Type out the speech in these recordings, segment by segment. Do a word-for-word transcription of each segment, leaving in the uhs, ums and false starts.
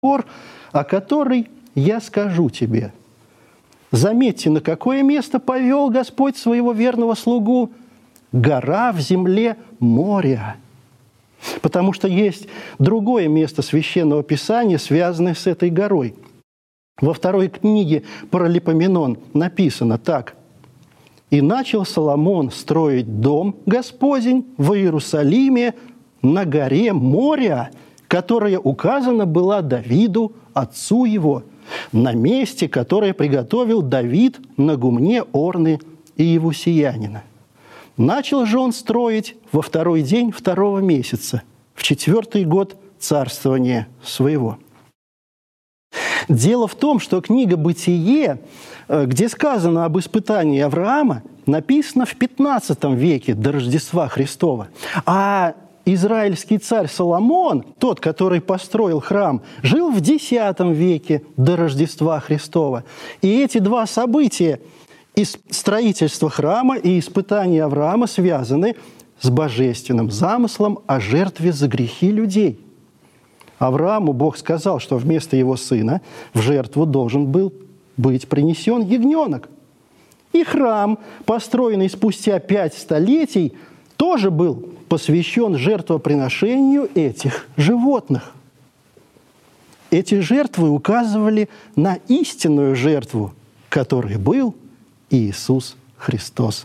гор, о которой я скажу тебе». Заметьте, на какое место повел Господь своего верного слугу? Гора в земле Мория. Потому что есть другое место Священного Писания, связанное с этой горой. Во второй книге Паралипоменон написано так: «И начал Соломон строить дом Господень в Иерусалиме на горе Мория, которая указана была Давиду, отцу его, на месте, которое приготовил Давид на гумне Орны и Иевусеянина. Начал же он строить во второй день второго месяца, в четвертый год царствования своего». Дело в том, что книга «Бытие», где сказано об испытании Авраама, написана в пятнадцатом веке до Рождества Христова. А израильский царь Соломон, тот, который построил храм, жил в десятом веке до Рождества Христова. И эти два события, строительство храма и испытание Авраама, связаны с божественным замыслом о жертве за грехи людей. Аврааму Бог сказал, что вместо его сына в жертву должен был быть принесен ягненок. И храм, построенный спустя пять столетий, тоже был посвящен жертвоприношению этих животных. Эти жертвы указывали на истинную жертву, которой был Иисус Христос.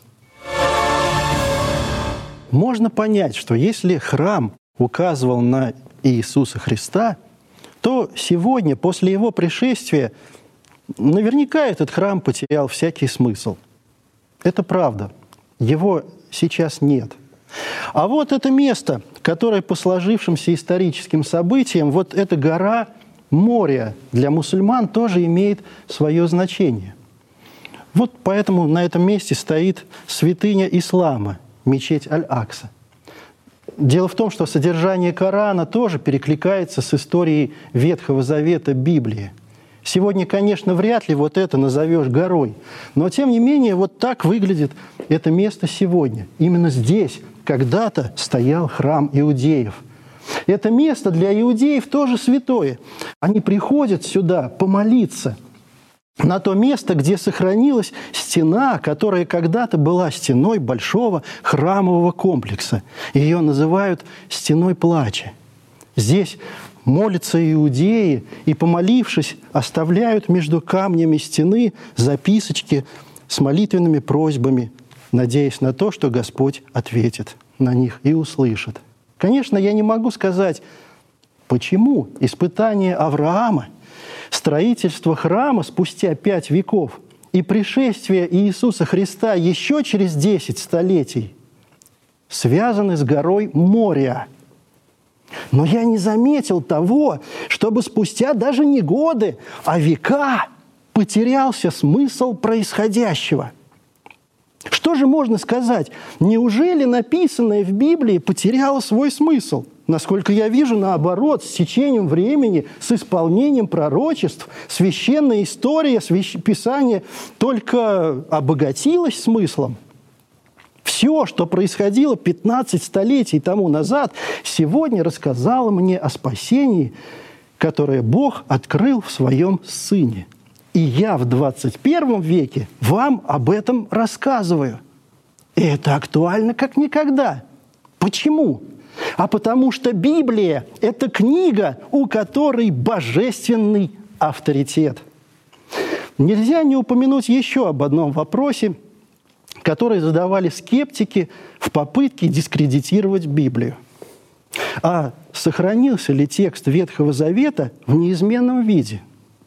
Можно понять, что если храм указывал на Иисуса Христа, то сегодня, после Его пришествия, наверняка этот храм потерял всякий смысл. Это правда. Его сейчас нет. А вот это место, которое по сложившимся историческим событиям, вот эта гора Мория для мусульман тоже имеет свое значение. Вот поэтому на этом месте стоит святыня ислама, мечеть Аль-Акса. Дело в том, что содержание Корана тоже перекликается с историей Ветхого Завета Библии. Сегодня, конечно, вряд ли вот это назовешь горой, но, тем не менее, вот так выглядит это место сегодня. Именно здесь когда-то стоял храм иудеев. Это место для иудеев тоже святое. Они приходят сюда помолиться на то место, где сохранилась стена, которая когда-то была стеной большого храмового комплекса. Ее называют «стеной плача». Здесь молятся иудеи и, помолившись, оставляют между камнями стены записочки с молитвенными просьбами, надеясь на то, что Господь ответит на них и услышит. Конечно, я не могу сказать, почему испытание Авраама, строительство храма спустя пять веков и пришествие Иисуса Христа еще через десять столетий связаны с горой Мория. Но я не заметил того, чтобы спустя даже не годы, а века потерялся смысл происходящего. Что же можно сказать? Неужели написанное в Библии потеряло свой смысл? Насколько я вижу, наоборот, с течением времени, с исполнением пророчеств, священная история, свящ... Писание только обогатилось смыслом. Все, что происходило пятнадцать столетий тому назад, сегодня рассказало мне о спасении, которое Бог открыл в Своем Сыне. И я в двадцать первом веке вам об этом рассказываю. И это актуально как никогда. Почему? А потому что Библия – это книга, у которой божественный авторитет. Нельзя не упомянуть еще об одном вопросе, который задавали скептики в попытке дискредитировать Библию. А сохранился ли текст Ветхого Завета в неизменном виде?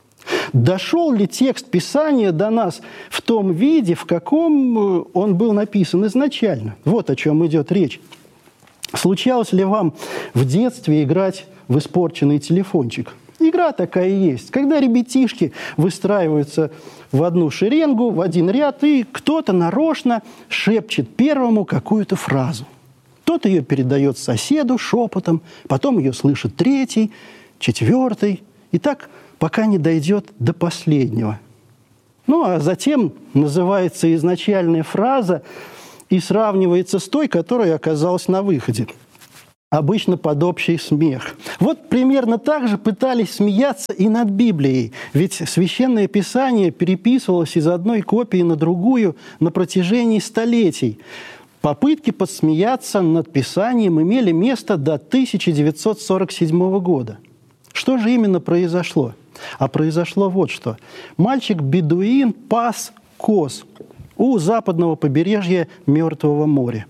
Дошел ли текст Писания до нас в том виде, в каком он был написан изначально? Вот о чем идет речь. Случалось ли вам в детстве играть в испорченный телефончик? Игра такая есть, когда ребятишки выстраиваются в одну шеренгу, в один ряд, и кто-то нарочно шепчет первому какую-то фразу. Тот ее передает соседу шепотом, потом ее слышит третий, четвертый, и так пока не дойдет до последнего. Ну, а затем называется изначальная фраза и сравнивается с той, которая оказалась на выходе. обычно под общий смех. Вот примерно так же пытались смеяться и над Библией, ведь Священное Писание переписывалось из одной копии на другую на протяжении столетий. Попытки подсмеяться над Писанием имели место до тысяча девятьсот сорок седьмого года. Что же именно произошло? А произошло вот что. Мальчик-бедуин пас коз у западного побережья Мертвого моря.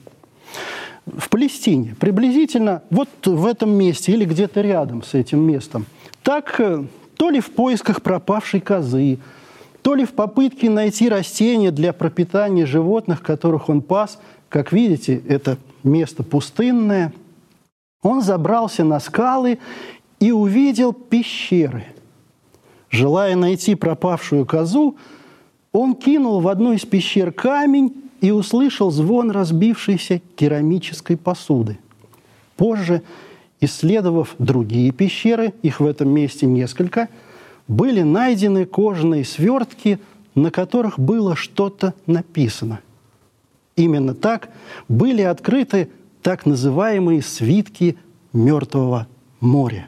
В Палестине, приблизительно вот в этом месте или где-то рядом с этим местом. Так, то ли в поисках пропавшей козы, то ли в попытке найти растения для пропитания животных, которых он пас. Как видите, это место пустынное. Он забрался на скалы и увидел пещеры. Желая найти пропавшую козу, он кинул в одну из пещер камень и услышал звон разбившейся керамической посуды. Позже, исследовав другие пещеры, их в этом месте несколько, были найдены кожаные свертки, на которых было что-то написано. Именно так были открыты так называемые свитки Мертвого моря.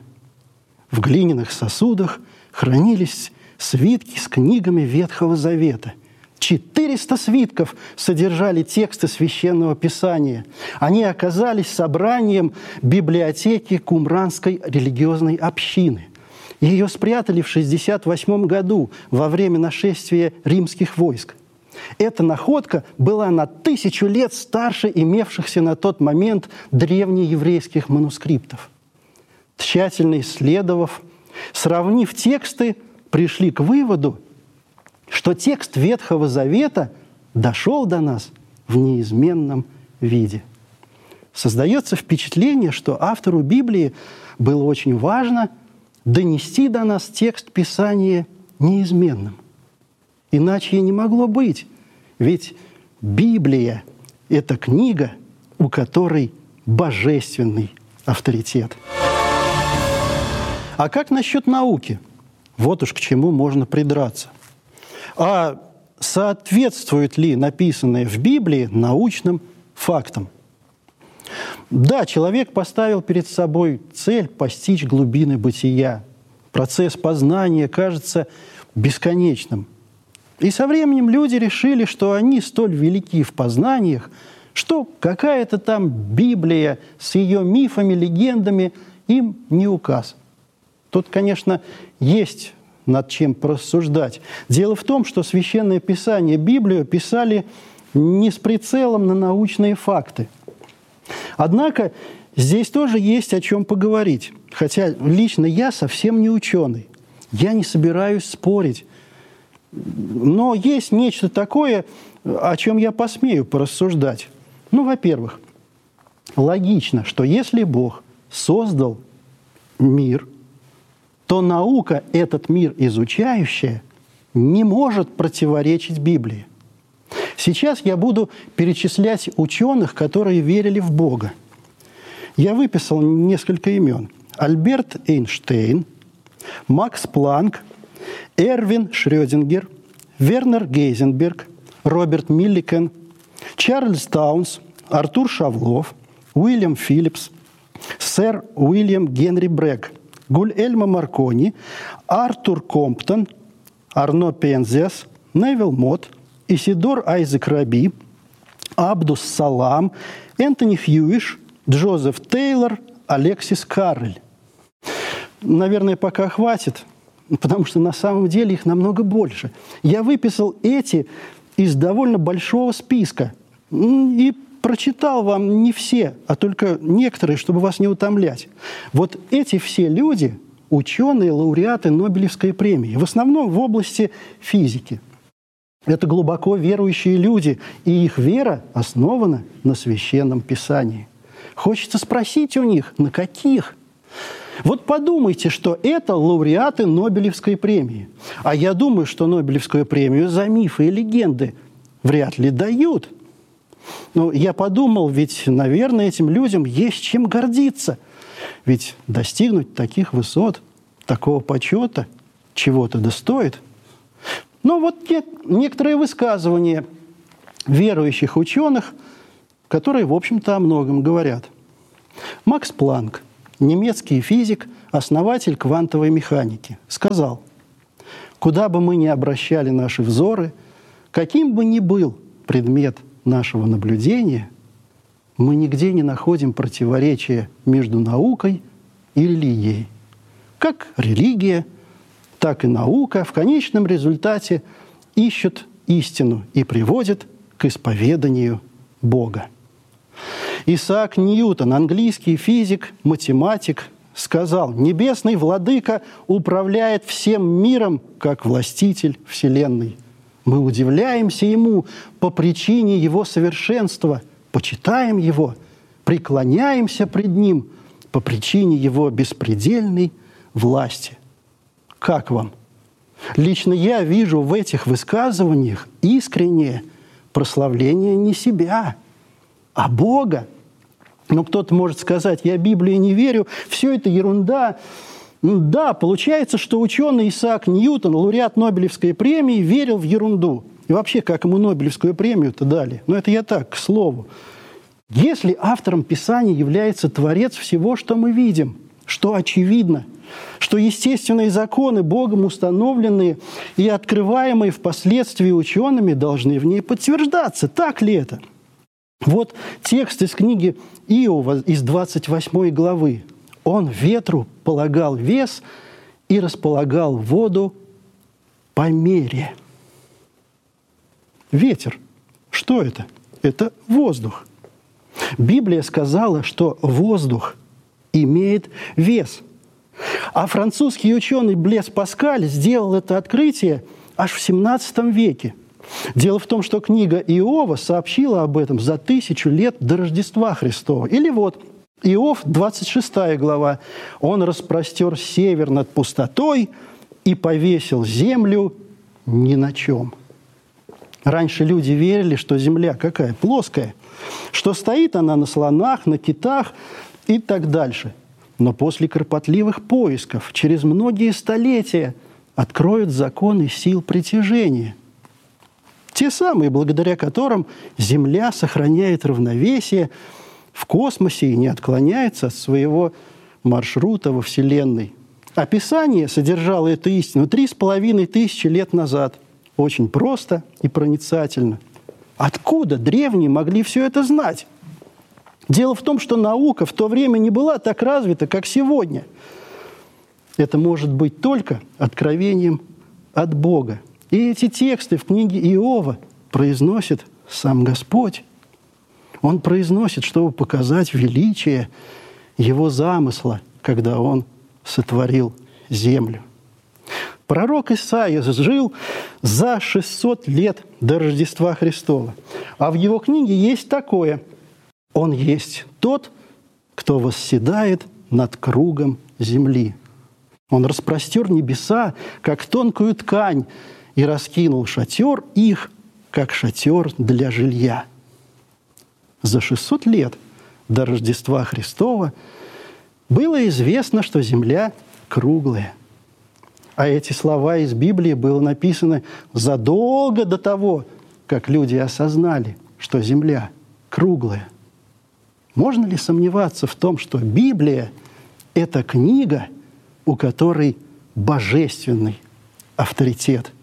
В глиняных сосудах хранились свитки с книгами Ветхого Завета. четыреста свитков содержали тексты Священного Писания. Они оказались собранием библиотеки Кумранской религиозной общины. Ее спрятали в шестьдесят восьмом году во время нашествия римских войск. Эта находка была на тысячу лет старше имевшихся на тот момент древнееврейских манускриптов. Тщательно исследовав, сравнив тексты, пришли к выводу, что текст Ветхого Завета дошел до нас в неизменном виде. Создается впечатление, что автору Библии было очень важно донести до нас текст Писания неизменным. Иначе и не могло быть, ведь Библия – это книга, у которой божественный авторитет. А как насчет науки? Вот уж к чему можно придраться. А соответствует ли написанное в Библии научным фактам? Да, человек поставил перед собой цель постичь глубины бытия. Процесс познания кажется бесконечным. И со временем люди решили, что они столь велики в познаниях, что какая-то там Библия с ее мифами, легендами им не указ. Тут, конечно, есть над чем порассуждать. Дело в том, что Священное Писание, Библию, писали не с прицелом на научные факты. Однако здесь тоже есть о чем поговорить. Хотя лично я совсем не ученый. Я не собираюсь спорить. Но есть нечто такое, о чем я посмею порассуждать. Ну, во-первых, логично, что если Бог создал мир, то наука, этот мир изучающая, не может противоречить Библии. Сейчас я буду перечислять ученых, которые верили в Бога. Я выписал несколько имен. Альберт Эйнштейн, Макс Планк, Эрвин Шрёдингер, Вернер Гейзенберг, Роберт Милликен, Чарльз Таунс, Артур Шавлов, Уильям Филлипс, сэр Уильям Генри Брэгг, Гульэльма Маркони, Артур Комптон, Арно Пензиас, Невил Мот, Исидор Айзек Раби, Абдус Салам, Энтони Хьюиш, Джозеф Тейлор, Алексис Каррель. Наверное, пока хватит, потому что на самом деле их намного больше. Я выписал эти из довольно большого списка и прочитал вам не все, а только некоторые, чтобы вас не утомлять. Вот эти все люди – ученые, лауреаты Нобелевской премии, в основном в области физики. Это глубоко верующие люди, и их вера основана на Священном Писании. Хочется спросить у них, на каких? Вот подумайте, что это лауреаты Нобелевской премии. А я думаю, что Нобелевскую премию за мифы и легенды вряд ли дают. Но я подумал, ведь, наверное, этим людям есть чем гордиться. Ведь достигнуть таких высот, такого почета, чего-то достоит. Но вот те, некоторые высказывания верующих ученых, которые, в общем-то, о многом говорят. Макс Планк, немецкий физик, основатель квантовой механики, сказал: «Куда бы мы ни обращали наши взоры, каким бы ни был предмет нашего наблюдения, мы нигде не находим противоречия между наукой и религией. Как религия, так и наука в конечном результате ищут истину и приводят к исповеданию Бога». Исаак Ньютон, английский физик, математик, сказал: «Небесный владыка управляет всем миром, как властитель вселенной. Мы удивляемся ему по причине его совершенства, почитаем его, преклоняемся пред ним по причине его беспредельной власти». Как вам? Лично я вижу в этих высказываниях искреннее прославление не себя, а Бога. Но кто-то может сказать: я Библии не верю, все это ерунда. Да, получается, что ученый Исаак Ньютон, лауреат Нобелевской премии, верил в ерунду. И вообще, как ему Нобелевскую премию-то дали? Но это я так, к слову. Если автором Писания является Творец всего, что мы видим, что очевидно, что естественные законы, Богом установленные и открываемые впоследствии учеными, должны в ней подтверждаться. Так ли это? Вот текст из книги Иова, из двадцать восьмой главы. «Он ветру полагал вес и располагал воду по мере». Ветер. Что это? Это воздух. Библия сказала, что воздух имеет вес. А французский ученый Блес Паскаль сделал это открытие аж в семнадцатом веке. Дело в том, что книга Иова сообщила об этом за тысячу лет до Рождества Христова. Или вот Иов, двадцать шестая глава. «Он распростер север над пустотой и повесил землю ни на чем». Раньше люди верили, что земля какая? Плоская. Что стоит она на слонах, на китах и так дальше. Но после кропотливых поисков через многие столетия откроют законы сил притяжения. Те самые, благодаря которым Земля сохраняет равновесие в космосе и не отклоняется от своего маршрута во Вселенной. Описание содержало эту истину три с половиной тысячи лет назад. Очень просто и проницательно. Откуда древние могли все это знать? Дело в том, что наука в то время не была так развита, как сегодня. Это может быть только откровением от Бога. И эти тексты в книге Иова произносит сам Господь. Он произносит, чтобы показать величие Его замысла, когда Он сотворил землю. Пророк Исаия жил за шестьсот лет до Рождества Христова. А в его книге есть такое: «Он есть тот, кто восседает над кругом земли. Он распростер небеса, как тонкую ткань, и раскинул шатер их, как шатер для жилья». За шестьсот лет до Рождества Христова было известно, что земля круглая. А эти слова из Библии было написано задолго до того, как люди осознали, что земля круглая. Можно ли сомневаться в том, что Библия – это книга, у которой божественный авторитет?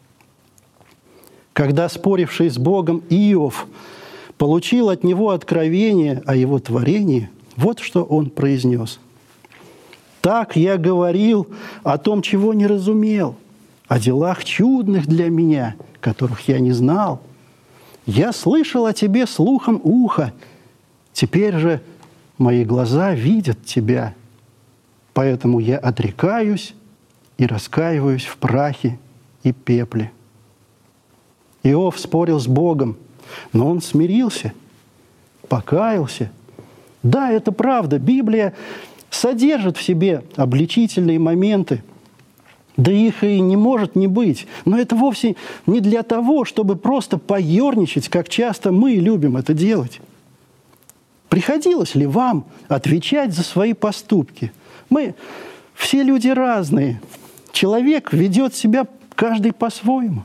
Когда споривший с Богом Иов получил от него откровение о его творении, вот что он произнес: «Так я говорил о том, чего не разумел, о делах чудных для меня, которых я не знал. Я слышал о тебе слухом уха, теперь же мои глаза видят тебя, поэтому я отрекаюсь и раскаиваюсь в прахе и пепле». Иов спорил с Богом, но он смирился, покаялся. Да, это правда, Библия содержит в себе обличительные моменты, да их и не может не быть. Но это вовсе не для того, чтобы просто поерничать, как часто мы любим это делать. Приходилось ли вам отвечать за свои поступки? Мы все люди разные. Человек ведет себя каждый по-своему.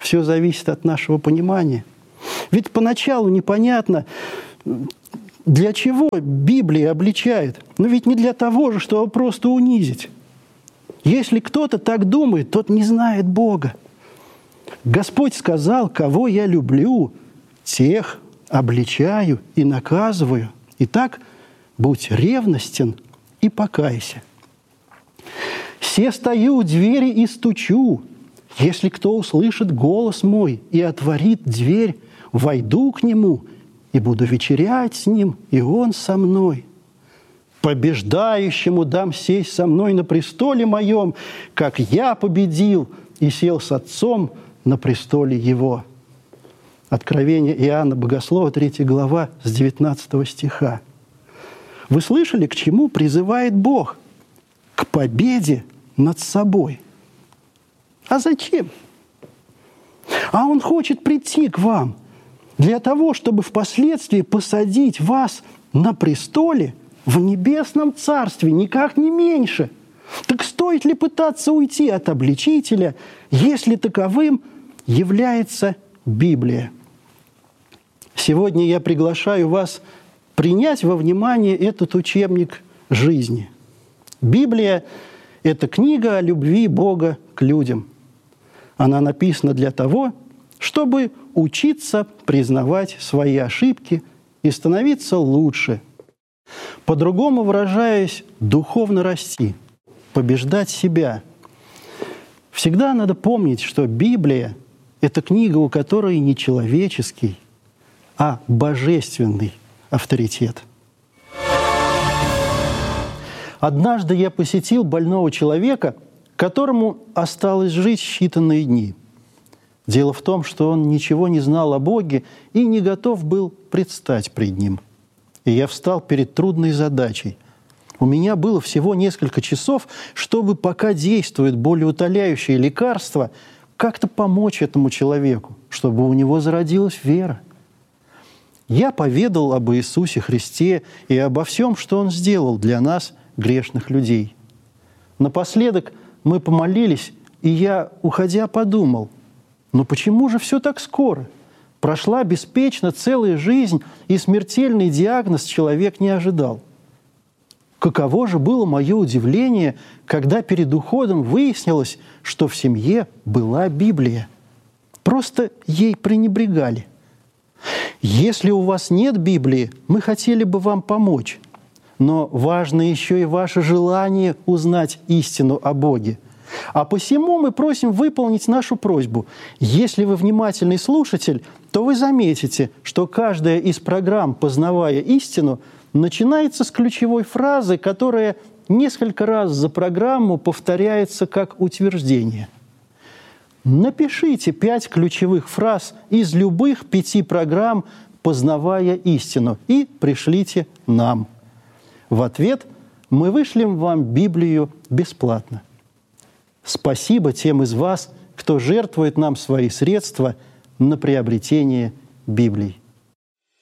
все зависит от нашего понимания. Ведь поначалу непонятно, для чего Библия обличает. Но ведь не для того же, чтобы просто унизить. Если кто-то так думает, тот не знает Бога. Господь сказал: «Кого я люблю, тех обличаю и наказываю. Итак, будь ревностен и покайся. Се стою у двери и стучу. Если кто услышит голос мой и отворит дверь, войду к нему и буду вечерять с ним, и он со мной. Побеждающему дам сесть со мной на престоле моем, как я победил и сел с Отцом на престоле его». Откровение Иоанна Богослова, третья глава, с девятнадцатого стиха. Вы слышали, к чему призывает Бог? К победе над собой. А зачем? А Он хочет прийти к вам для того, чтобы впоследствии посадить вас на престоле в небесном царстве, никак не меньше. Так стоит ли пытаться уйти от обличителя, если таковым является Библия? Сегодня я приглашаю вас принять во внимание этот учебник жизни. Библия – это книга о любви Бога к людям. Она написана для того, чтобы учиться признавать свои ошибки и становиться лучше. По-другому выражаясь, духовно расти, побеждать себя. Всегда надо помнить, что Библия – это книга, у которой не человеческий, а божественный авторитет. Однажды я посетил больного человека, которому осталось жить считанные дни. Дело в том, что он ничего не знал о Боге и не готов был предстать пред Ним. И я встал перед трудной задачей. У меня было всего несколько часов, чтобы, пока действует болеутоляющее лекарство, как-то помочь этому человеку, чтобы у него зародилась вера. Я поведал об Иисусе Христе и обо всем, что Он сделал для нас, грешных людей. Напоследок мы помолились, и я, уходя, подумал: но почему же все так скоро? Прошла беспечно целая жизнь, и смертельный диагноз человек не ожидал. Каково же было мое удивление, когда перед уходом выяснилось, что в семье была Библия. Просто ей пренебрегали. Если у вас нет Библии, мы хотели бы вам помочь. Но важно еще и ваше желание узнать истину о Боге. А посему мы просим выполнить нашу просьбу. Если вы внимательный слушатель, то вы заметите, что каждая из программ «Познавая истину» начинается с ключевой фразы, которая несколько раз за программу повторяется как утверждение. Напишите пять ключевых фраз из любых пяти программ «Познавая истину» и пришлите нам. В ответ мы вышлем вам Библию бесплатно. Спасибо тем из вас, кто жертвует нам свои средства на приобретение Библии.